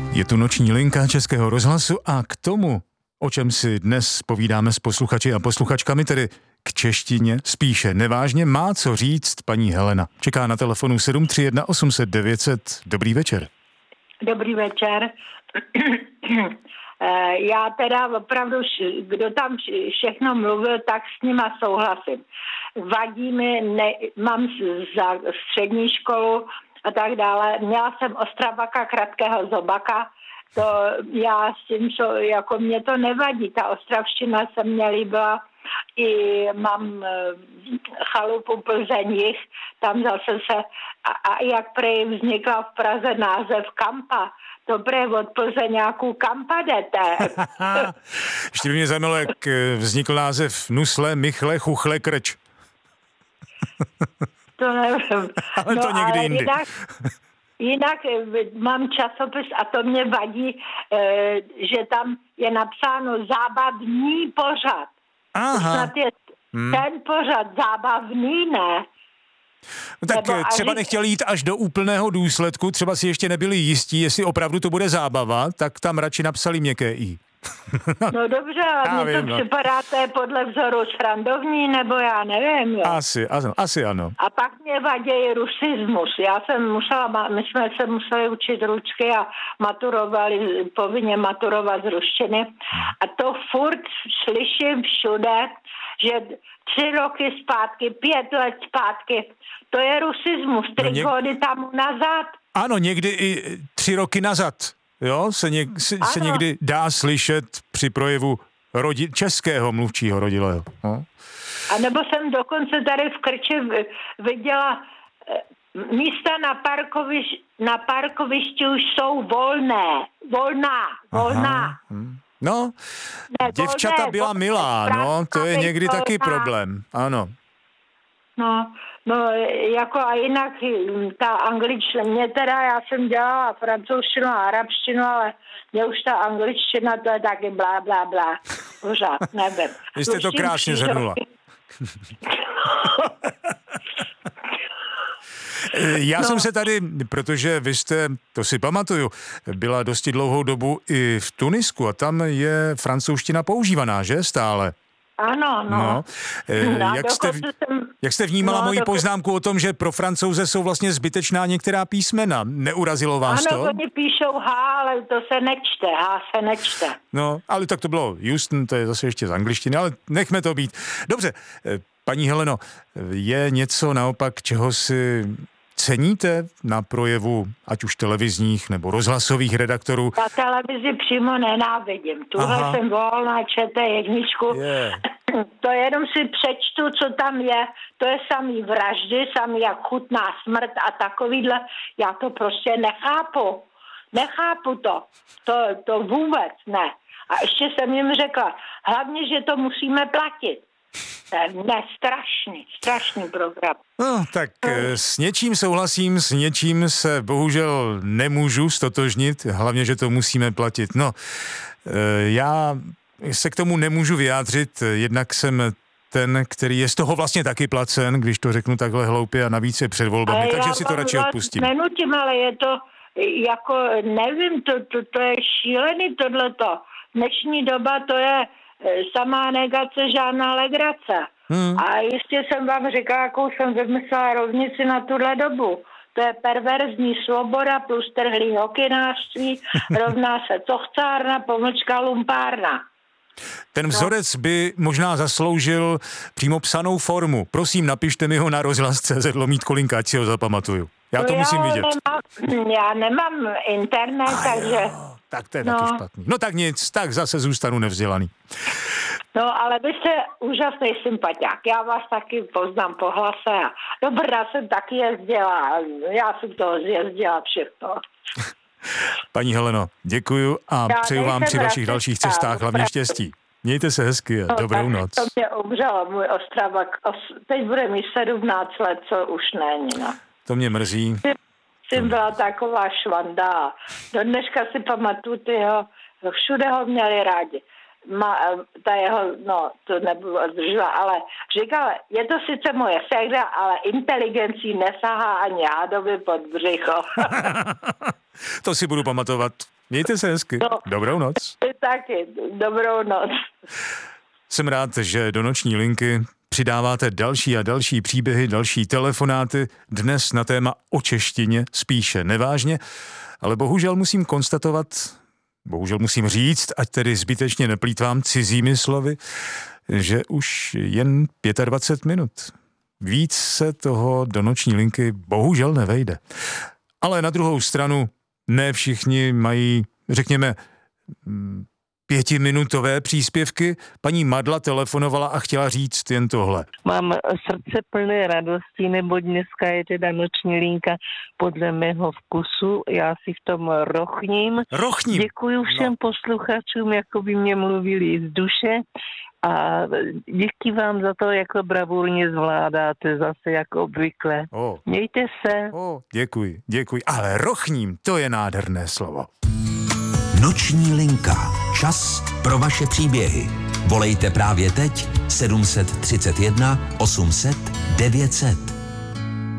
Je tu noční linka Českého rozhlasu a k tomu, o čem si dnes povídáme s posluchači a posluchačkami, tedy k češtině, spíše nevážně, má co říct paní Helena. Čeká na telefonu 731 800 900. Dobrý večer. Dobrý večer. Já teda opravdu, kdo tam všechno mluvil, tak s nima souhlasím. Vadí mi, mám za střední školu a tak dále. Měla jsem Ostravaka, Kratkého Zobaka. To já s tím, jako mě to nevadí. Ta ostravština se mně líbila. I mám chalupu Plzeň, tam zase se, a jak prej vznikla v Praze název Kampa, to prej od Plzeňáků Kampa jdete. Ještě by mě zajímalo, jak vznikl název Nusle, Michle, Chuchle, Krč. To nevím. Ale to někdy jindy. Jinak mám časopis a to mě vadí, že tam je napsáno zábavní pořad. Aha. Snad je ten pořad zábavný, ne? No tak třeba nechtěl jít až do úplného důsledku, třeba si ještě nebyli jistí, jestli opravdu to bude zábava, tak tam radši napsali měkké i. No dobře, ale mně to připadá, to je podle vzoru srandovní, nebo já nevím. Jo. Asi ano. A pak mě vadí rusismus. My jsme se museli učit ručky a povinně maturovat z ruštiny. A to furt slyším všude, že 3 roky zpátky, 5 let zpátky, to je rusismus, 3 hody tam nazad. Ano, někdy i 3 roky nazad. Jo, se někdy dá slyšet při projevu českého mluvčího rodilého. No. A nebo jsem dokonce tady v Krči viděla místa na parkovišti už jsou volná. No, děvčata byla milá, no, to je někdy taky problém, ano. No, jako a jinak ta angličtina, já jsem dělala francouzštinu a arabštinu, ale mě už ta angličtina, to je taky blá, blá, blá. Pořád, nevím. Vy jste to krásně zhrnula. Já jsem se tady, protože vy jste, to si pamatuju, byla dosti dlouhou dobu i v Tunisku a tam je francouzština používaná, že stále? Ano, no. Jak jste vnímala moji poznámku o tom, že pro Francouze jsou vlastně zbytečná některá písmena? Neurazilo vás to? Ano, oni píšou H, ale to se nečte. H se nečte. No, ale tak to bylo Houston, to je zase ještě z angličtiny, ale nechme to být. Dobře, paní Heleno, je něco naopak, čeho si ceníte na projevu, ať už televizních nebo rozhlasových redaktorů? Na televizi přímo nenávidím. Tuhle jsem volná, čete jedničku. Yeah. To jenom si přečtu, co tam je. To je samý vraždy, samý jak chutná smrt a takovýhle. Já to prostě nechápu. Nechápu to. To vůbec ne. A ještě jsem jim řekla, hlavně, že to musíme platit. Ne, strašný program. No, tak s něčím souhlasím, s něčím se bohužel nemůžu stotožnit, hlavně, že to musíme platit. No, já se k tomu nemůžu vyjádřit, jednak jsem ten, který je z toho vlastně taky placen, když to řeknu takhle hloupě a navíc je před volbami, takže si to radši odpustím. Nenutím, ale je to jako, nevím, to je šílený tohleto. Dnešní doba to je samá negace, žádná legrace. A jistě jsem vám říkala, jakou jsem vymyslela rovnici na tuhle dobu. To je perverzní svoboda plus trhlý hokynářství rovná se cochcárna, pomlčka lumpárna. Ten vzorec by možná zasloužil přímo psanou formu. Prosím, napište mi ho na rozhlas.cz/Kolinka, ať si ho zapamatuju. Já to musím vidět. Já nemám internet, takže... Tak to je taky špatný. No tak nic, tak zase zůstanu nevzdělaný. No, ale vy jste úžasný sympatiák. Já vás taky poznám po hlase. Do Brna jsem taky jezdila. Já jsem toho zjezdila všechno. Paní Heleno, děkuju a přeju vám při vašich dalších cestách hlavně štěstí. Mějte se hezky a dobrou noc. To mě umřelo, můj Ostravak. Teď bude mi 17 let, co už není. No. To mě mrzí. Jsem byla taková švanda. Do dneška si pamatuju, všude ho měli rádi. To nebudu zdržela, ale říkala, je to sice moje ségra, ale inteligencí nesahá ani hádovi pod břicho. To si budu pamatovat. Mějte se hezky. No, dobrou noc. Taky, dobrou noc. Jsem rád, že do noční linky přidáváte další a další příběhy, další telefonáty, dnes na téma o češtině, spíše nevážně, ale bohužel musím říct, ať tedy zbytečně neplýtvám cizími slovy, že už jen 25 minut. Víc se toho do noční linky bohužel nevejde. Ale na druhou stranu ne všichni mají, řekněme, 5minutové příspěvky. Paní Madla telefonovala a chtěla říct jen tohle. Mám srdce plné radosti, neboť dneska je teda noční linka podle mého vkusu. Já si v tom rochním. Děkuju všem posluchačům, jako by mě mluvili z duše. A díky vám za to, jako bravurně zvládáte zase jako obvykle. Mějte se. Děkuji. Ale rochním, to je nádherné slovo. Noční linka. Čas pro vaše příběhy. Volejte právě teď 731 800 900.